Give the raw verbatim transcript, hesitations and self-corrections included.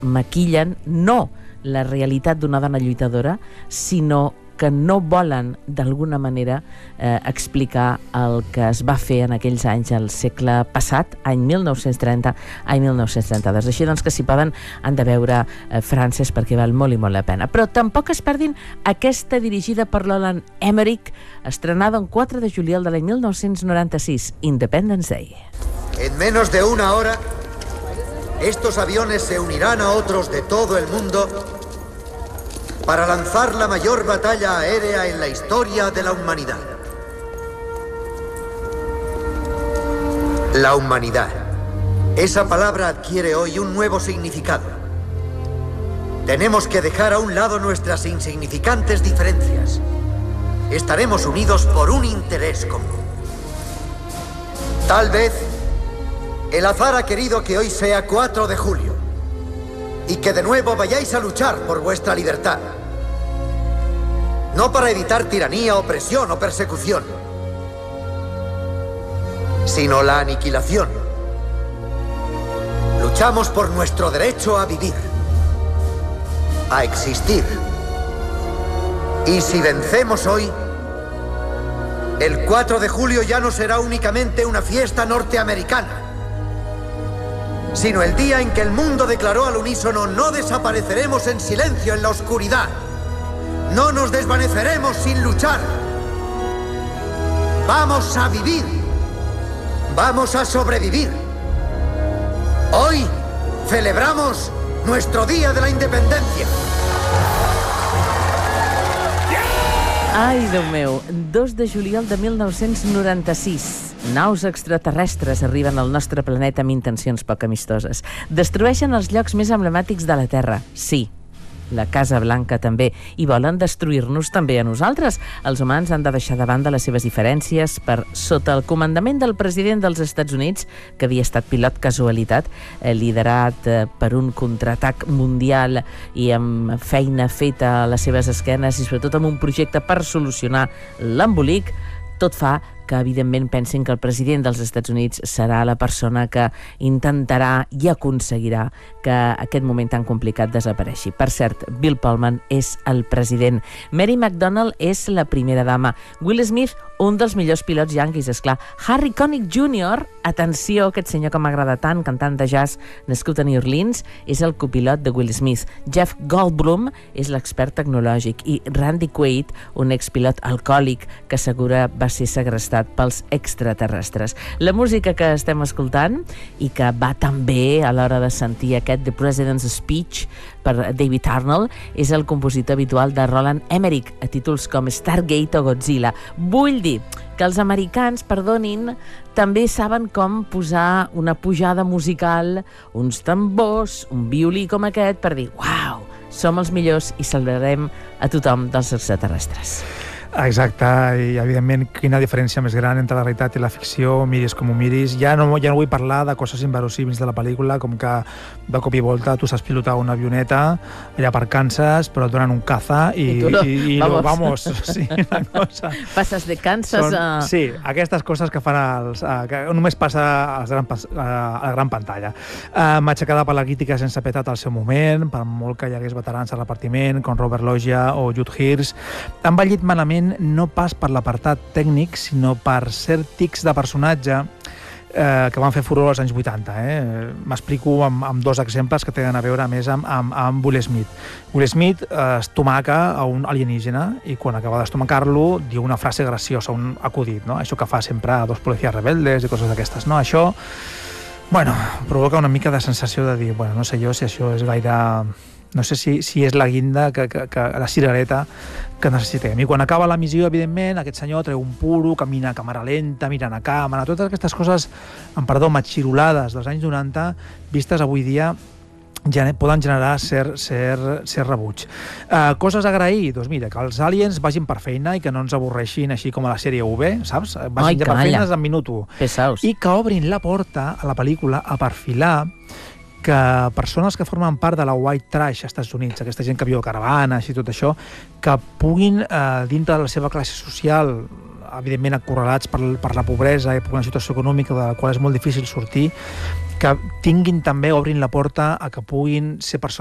maquillen no la realitat d'una dona lluitadora, sinó que no volen d'alguna manera eh, explicar el que es va fer en aquells anys al segle passat, any mil nou-cents trenta, any mil nou-cents trenta-dos. Així doncs que si poden han de veure eh, Frances perquè val molt i molt la pena. Però tampoc es perdin aquesta dirigida per Roland Emmerich, estrenada el quatre de juliol de l'any mil nou-cents noranta-sis, Independence Day. En menos de una hora, estos aviones se unirán a otros de todo el mundo para lanzar la mayor batalla aérea en la historia de la humanidad. La humanidad. Esa palabra adquiere hoy un nuevo significado. Tenemos que dejar a un lado nuestras insignificantes diferencias. Estaremos unidos por un interés común. Tal vez el azar ha querido que hoy sea cuatro de julio. Y que de nuevo vayáis a luchar por vuestra libertad. No para evitar tiranía, opresión o persecución, sino la aniquilación. Luchamos por nuestro derecho a vivir, a existir. Y si vencemos hoy, el cuatro de julio ya no será únicamente una fiesta norteamericana, sino el día en que el mundo declaró al unísono: no desapareceremos en silencio en la oscuridad, no nos desvaneceremos sin luchar, vamos a vivir, vamos a sobrevivir. Hoy celebramos nuestro Día de la Independencia. Ai, Déu meu, dos de juliol de mil nou-cents noranta-sis. Naus extraterrestres arriben al nostre planeta amb intencions poc amistoses. Destrueixen els llocs més emblemàtics de la Terra, sí. La Casa Blanca també, i volen destruir-nos també a nosaltres. Els humans han de deixar de banda les seves diferències per, sota el comandament del president dels Estats Units, que havia estat pilot casualitat, eh, liderat eh, per un contraatac mundial i amb feina feta a les seves esquenes i sobretot amb un projecte per solucionar l'embolic, tot fa que evidentment pensin que el president dels Estats Units serà la persona que intentarà i aconseguirà que aquest moment tan complicat desapareixi. Per cert, Bill Pullman és el president. Mary McDonnell és la primera dama. Will Smith, un dels millors pilots yanquis, esclar. Harry Connick júnior, atenció, aquest senyor que m'agrada tant, cantant de jazz nascut a New Orleans, és el copilot de Will Smith. Jeff Goldblum és l'expert tecnològic i Randy Quaid, un expilot alcohòlic que assegura va ser segrestat pels extraterrestres. La música que estem escoltant i que va també a l'hora de sentir aquest The President's Speech per David Arnold és el compositor habitual de Roland Emmerich a títols com Stargate o Godzilla. Vull dir que els americans, perdonin, també saben com posar una pujada musical, uns tambors, un violí com aquest per dir, uau, som els millors i celebrarem a tothom dels extraterrestres. Exacte, i evidentment quina diferència més gran entre la realitat i la ficció, miris com ho miris. Ja no, ja no vull parlar de coses inverosímils de la pel·lícula, com que de cop i volta tu saps pilotar una avioneta allà per Kansas, però et donen un caza i, I, no. i, i vamos. vamos, sí, una cosa. Passes de Kansas Són, a... Sí, aquestes coses que fan els, uh, que només passa a, gran, a la gran pantalla. Uh, Matxacada per la crítica sense petat al seu moment, per molt que hi hagués veterans al repartiment, com Robert Loggia o Jude Hirsch. Han ballit malament no pas per l'apartat tècnic, sinó per cert tics de personatge eh, que van fer furor als anys vuitanta. Eh? M'explico amb, amb dos exemples que tenen a veure més amb, amb, amb Will Smith. Will Smith eh, estomaca a un alienígena i quan acaba d'estomacar-lo diu una frase graciosa, un acudit, no? Això que fa sempre a dos policies rebeldes i coses d'aquestes. No? Això, bueno, provoca una mica de sensació de dir, bueno, no sé jo si això és gaire... No sé si, si és la guinda, que, que, que la cirereta que necessitem. I quan acaba la missió, evidentment, aquest senyor treu un puro, camina a càmera lenta, mirant a càmera, totes aquestes coses, amb perdó, matxirolades dels anys noranta, vistes avui dia, ja poden generar cert, cert, cert rebuig. Uh, coses a agrair? Doncs mira, que els aliens vagin per feina i que no ens avorreixin així com a la sèrie U B, saps? Vagin Ai, ja per feines en minut u. Pesaos. I que obrin la porta a la pel·lícula a perfilar que persones que formen part de la white trash als Estats Units, aquesta gent que viu a caravanes i tot això, que puguin, eh, dintre de la seva classe social, evidentment acorralats per, per la pobresa i per una situació econòmica de la qual és molt difícil sortir, que tinguin també, obrin la porta a que puguin ser persones